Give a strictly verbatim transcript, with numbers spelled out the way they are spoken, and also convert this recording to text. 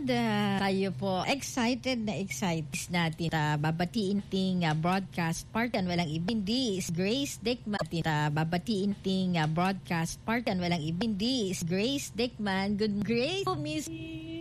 uh, tayo po excited na excited natin. Uh, babatiin ting uh, broadcast part kan walang ibindi is Grace Dickman. Uh, babatiin ting uh, broadcast part kan walang ibindi is Grace Dickman. Good Grace, Miss